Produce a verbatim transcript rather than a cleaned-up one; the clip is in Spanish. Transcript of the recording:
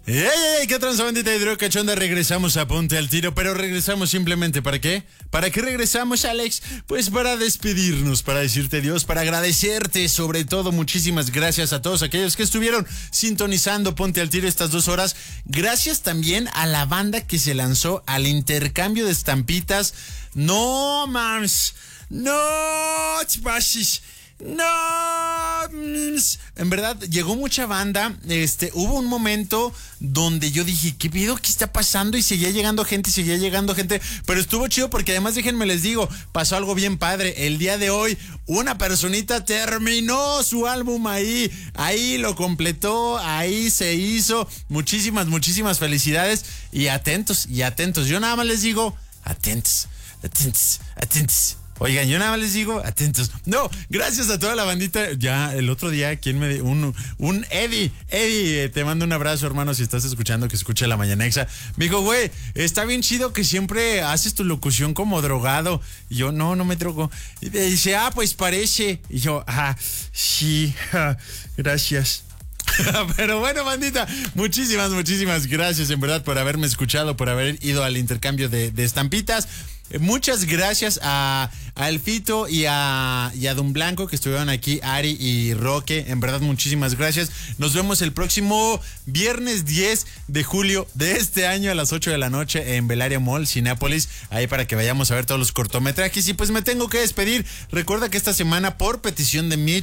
¡Ey, ey, ey! ¿Qué tranza, bandita hidrocachonda? Regresamos a Ponte al Tiro, pero regresamos simplemente ¿para qué? ¿Para qué regresamos, Alex? Pues para despedirnos, para decirte adiós, para agradecerte, sobre todo, muchísimas gracias a todos aquellos que estuvieron sintonizando Ponte al Tiro estas dos horas. Gracias también a la banda que se lanzó al intercambio de estampitas. No, mams, no te pases. No, en verdad llegó mucha banda. Este, hubo un momento donde yo dije, ¿qué pido? ¿Qué está pasando? Y seguía llegando gente, y seguía llegando gente. Pero estuvo chido porque además, déjenme les digo, pasó algo bien padre. El día de hoy, una personita terminó su álbum ahí. Ahí lo completó, ahí se hizo. Muchísimas, muchísimas felicidades. Y atentos, y atentos. Yo nada más les digo, atentos, atentos, atentos. Oigan, yo nada más les digo, atentos. No, gracias a toda la bandita. Ya el otro día, ¿quién me un un Eddie, Eddie, te mando un abrazo, hermano, si estás escuchando, que escuche la Mañanexa. Me dijo, güey, está bien chido que siempre haces tu locución como drogado. Y yo, no, no me drogo. Y me dice, ah, pues parece. Y yo, ah, sí, ah, gracias. Pero bueno, bandita, muchísimas, muchísimas gracias en verdad por haberme escuchado, por haber ido al intercambio de, de estampitas. Muchas gracias a, a Elfito y a, y a Don Blanco que estuvieron aquí, Ari y Roque. En verdad, muchísimas gracias. Nos vemos el próximo viernes diez de julio de este año a las ocho de la noche en Bellaria Mall, Cinépolis. Ahí para que vayamos a ver todos los cortometrajes. Y pues me tengo que despedir. Recuerda que esta semana, por petición de Mitch,